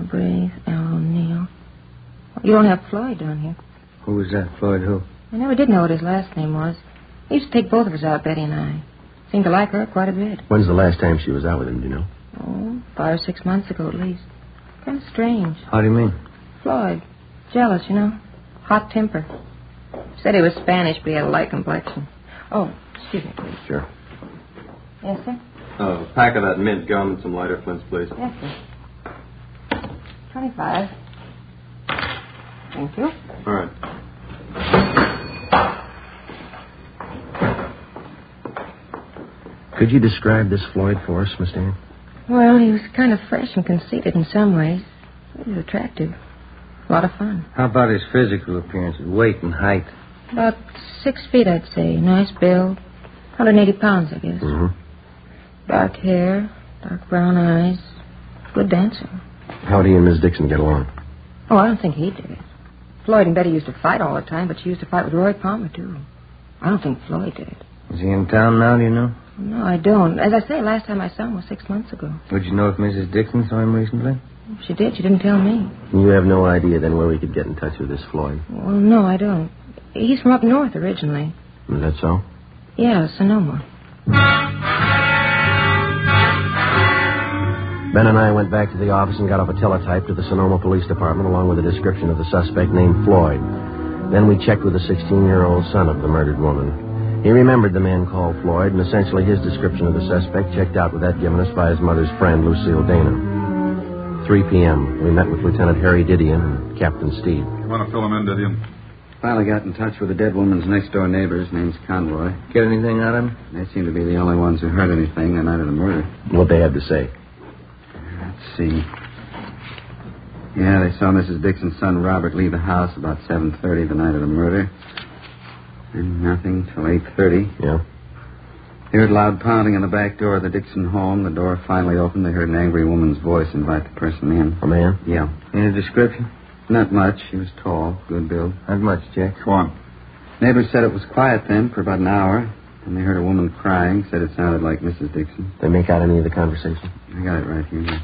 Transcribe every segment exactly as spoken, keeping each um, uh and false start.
Galbraith, Al O'Neill. You don't have Floyd down here. Who was that? Floyd who? I never did know what his last name was. He used to take both of us out, Betty and I. Seemed to like her quite a bit. When's the last time she was out with him, do you know? Oh, five or six months ago at least. Kind of strange. How do you mean? Floyd. Jealous, you know. Hot temper. Said he was Spanish, but he had a light complexion. Oh, excuse me, please. Sure. Yes, sir? Oh, a pack of that mint gum and some lighter flints, please. Yes, sir. Twenty-five. Thank you. All right. Could you describe this Floyd for us, Miss Dan? Well, he was kind of fresh and conceited in some ways. He was attractive. A lot of fun. How about his physical appearance, his weight and height? About six feet, I'd say. Nice build. one hundred eighty pounds, I guess. Mm-hmm. Dark hair, dark brown eyes. Good dancer. How did he and Miss Dixon get along? Oh, I don't think he did. Floyd and Betty used to fight all the time, but she used to fight with Roy Palmer, too. I don't think Floyd did. Is he in town now, do you know? No, I don't. As I say, last time I saw him was six months ago. Would you know if Missus Dixon saw him recently? If she did, she didn't tell me. You have no idea, then, where we could get in touch with this Floyd? Well, no, I don't. He's from up north originally. Is that so? Yeah, Sonoma. Ben and I went back to the office and got off a teletype to the Sonoma Police Department along with a description of the suspect named Floyd. Then we checked with the sixteen-year-old son of the murdered woman. He remembered the man called Floyd, and essentially his description of the suspect checked out with that given us by his mother's friend, Lucille Dana. three p.m. We met with Lieutenant Harry Didion and Captain Steed. You want to fill him in, Didion? Finally got in touch with the dead woman's next-door neighbors. Name's Conroy. Get anything out of him? They seem to be the only ones who heard anything the night of the murder. What they had to say? Let's see. Yeah, they saw Missus Dixon's son, Robert, leave the house about seven thirty the night of the murder. And nothing till eight thirty. Yeah? They heard loud pounding on the back door of the Dixon home. The door finally opened. They heard an angry woman's voice invite the person in. A man? Yeah. Any description? Not much. He was tall, good build. Not much, Jack. Go on. Neighbors said it was quiet then for about an hour. And they heard a woman crying. Said it sounded like Missus Dixon. They make out any of the conversation? I got it right here.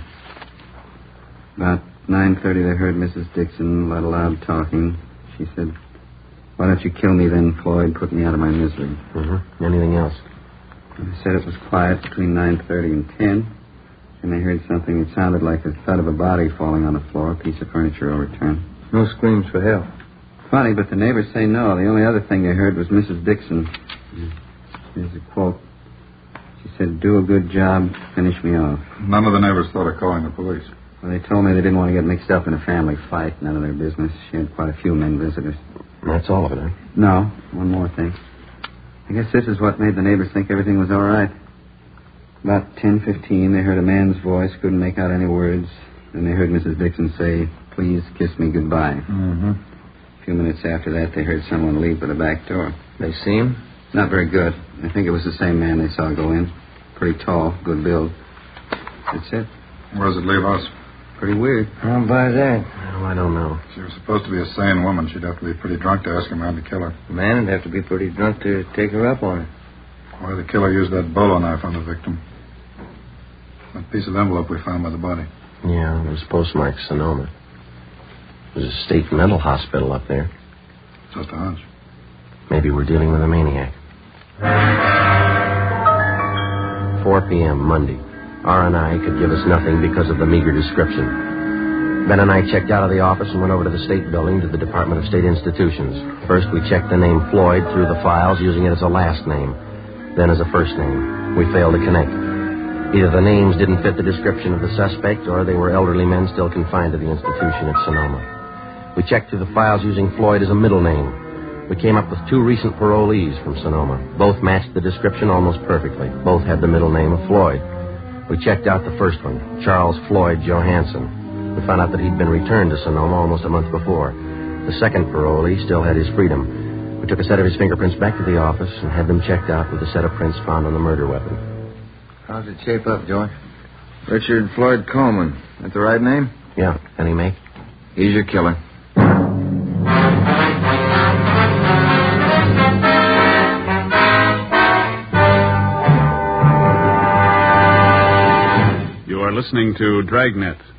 About nine thirty, they heard Missus Dixon let loud talking. She said, "Why don't you kill me then, Floyd? Put me out of my misery." Mm-hmm. Anything else? And they said it was quiet between nine thirty and ten. And they heard something that sounded like the thud of a body falling on the floor, a piece of furniture overturned. No screams for help. Funny, but the neighbors say no. The only other thing they heard was Missus Dixon. Here's a quote. She said, "Do a good job, finish me off." None of the neighbors thought of calling the police. Well, they told me they didn't want to get mixed up in a family fight. None of their business. She had quite a few men visitors. That's all of it, huh? No, one more thing. I guess this is what made the neighbors think everything was all right. About ten fifteen, they heard a man's voice, couldn't make out any words. Then they heard Missus Dixon say, "Please kiss me goodbye." Mm-hmm. A few minutes after that, they heard someone leave by the back door. They see him? Not very good. I think it was the same man they saw go in. Pretty tall, good build. That's it. Where does it leave us? Pretty weird. How about that? Oh, I don't know. She was supposed to be a sane woman. She'd have to be pretty drunk to ask a man to kill her. The man would have to be pretty drunk to take her up on it. Why the killer used that bolo knife on the victim. That piece of envelope we found by the body. Yeah, it was postmarked Sonoma. There's a state mental hospital up there. Just a hunch. Maybe we're dealing with a maniac. four p.m., Monday. R and I could give us nothing because of the meager description. Ben and I checked out of the office and went over to the state building to the Department of State Institutions. First, we checked the name Floyd through the files, using it as a last name, then as a first name. We failed to connect. Either the names didn't fit the description of the suspect, or they were elderly men still confined to the institution at Sonoma. We checked through the files using Floyd as a middle name. We came up with two recent parolees from Sonoma. Both matched the description almost perfectly. Both had the middle name of Floyd. We checked out the first one, Charles Floyd Johansson. We found out that he'd been returned to Sonoma almost a month before. The second parolee still had his freedom. We took a set of his fingerprints back to the office and had them checked out with a set of prints found on the murder weapon. How's it shape up, Joy? Richard Floyd Coleman. That the right name? Yeah. Any make? He's your killer. You are listening to Dragnet,